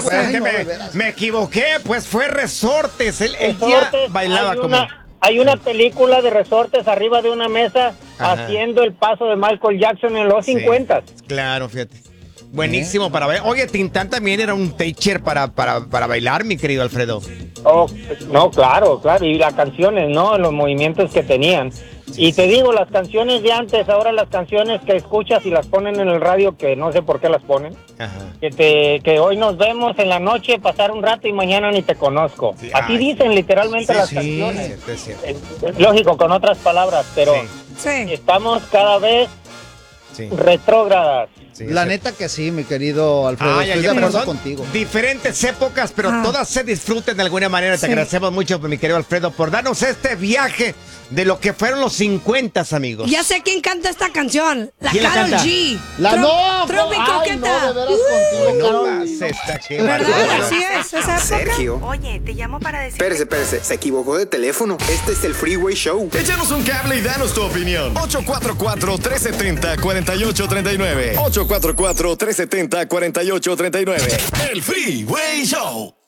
me equivoqué, pues fue Resortes. Él ya Resortes, bailaba como... Hay una película de Resortes arriba de una mesa haciendo el paso de Michael Jackson en los 50. Claro, fíjate. Buenísimo para ver. Oye, Tintán también era un teacher para bailar, mi querido Alfredo. Oh, no, claro. Y las canciones, ¿no? Los movimientos que tenían. Y te digo, las canciones de antes, ahora las canciones que escuchas y las ponen en el radio, que no sé por qué las ponen. Que hoy nos vemos en la noche, pasar un rato y mañana ni te conozco. Sí, así dicen literalmente las canciones. Es lógico, con otras palabras, pero estamos cada vez retrógradas. Sí, la neta que sí, mi querido Alfredo, estoy de acuerdo contigo. Diferentes épocas, pero todas se disfruten de alguna manera. Te agradecemos mucho, mi querido Alfredo, por darnos este viaje de lo que fueron los 50, amigos. Ya sé quién canta esta canción. La Karol G. Trópico, ¿qué tal? ¿Verdad? Así es, esa época. Sergio. Oye, te llamo para decir... Espérese, se equivocó de teléfono. Este es el Freeway Show. Échanos un cable y danos tu opinión. 844-370-4839. 844-370-4839. El Freeway Show.